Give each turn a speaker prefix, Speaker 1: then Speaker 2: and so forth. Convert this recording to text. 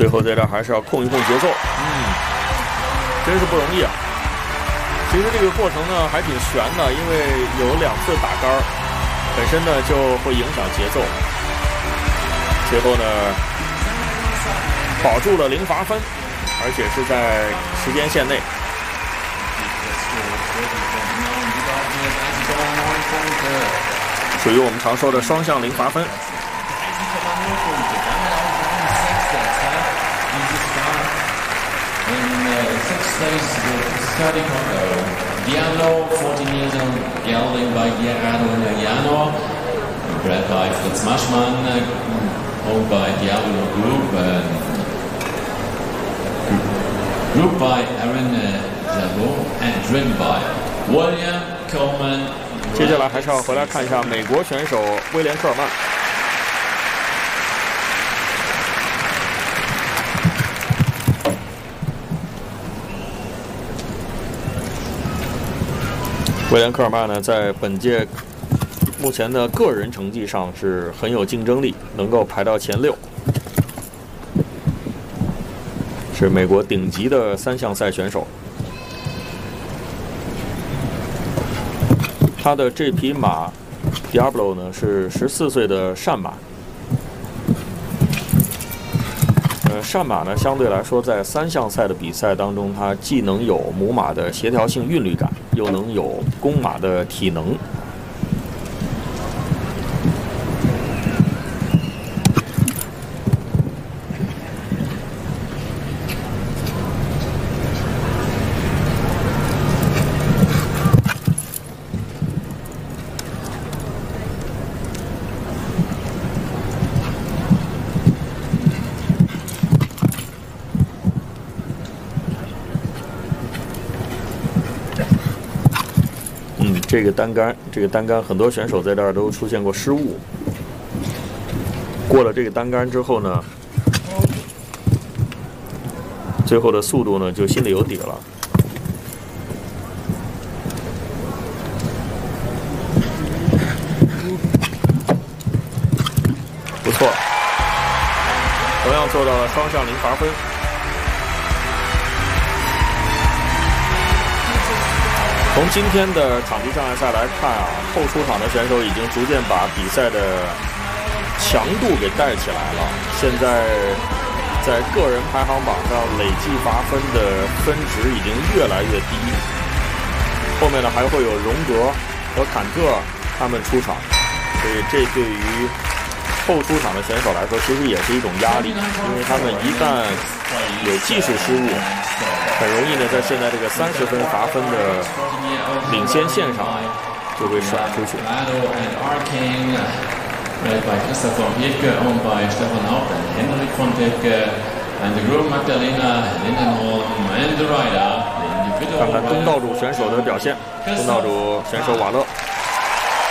Speaker 1: 最后在这还是要控一控节奏，真是不容易啊。其实这个过程呢还挺悬的，因为有2次打杆，本身呢就会影响节奏。最后呢保住了0罚分，而且是在时间线内。属于我们常说的双向0罚分。
Speaker 2: Diallo, 14 years old, gelding by Diallo, bred by Fritz Maschmann, owned by Diallo Group, group by Aaron Jabot, and driven by William Coleman.
Speaker 1: 接下来还是要回来看一下美国选手威廉·科尔曼。威廉·科尔曼呢，在本届目前的个人成绩上是很有竞争力，能够排到前6，是美国顶级的3项赛选手。他的这匹马 Diablo 呢是14岁的善马。善马呢相对来说在3项赛的比赛当中，它既能有母马的协调性韵律感，又能有公马的体能。这个单杆，很多选手在这儿都出现过失误。过了这个单杆之后呢，最后的速度呢就心里有底了。不错，同样做到了双向0罚分。从今天的场地障碍赛来看啊，后出场的选手已经逐渐把比赛的强度给带起来了。现在在个人排行榜上累计罚分的分值已经越来越低。后面呢还会有荣格和坎特他们出场，所以这对于后出场的选手来说，其实也是一种压力，因为他们一旦有技术失误，很容易呢在现在这个30分罚分的领先线上就被甩出去。看看东道主选手的表现，东道主选手瓦勒。